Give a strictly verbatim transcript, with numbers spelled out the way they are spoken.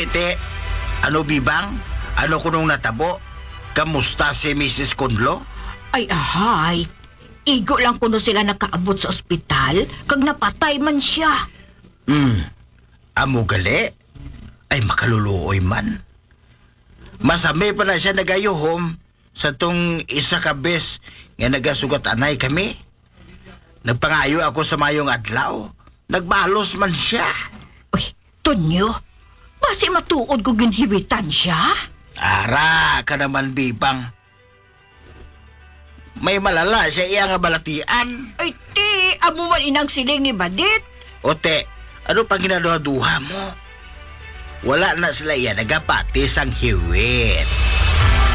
Te, ano bibang? Ano kunong natabo? Kamusta si Missus Kunlo? Ay ahay, igo lang kuno sila nakaabot sa ospital kag napatay man siya. Hmm, amo gali? Ay makaluluoy man. Masami pa na siya nagayuhom sa tong isa ka bes nga nagasugat anay kami. Nagpangayo ako sa mayong adlaw. Nagbalos man siya. Uy, Tonyo, basi matuod ko ginhibitan siya? Ara ka naman bibang. May malala siya iya nga balatian. Ay ti, amo man inang siling ni Badit. Ote, ano pang ginaduha-duha mo? Wala na sila iya nagapati sang hiwit.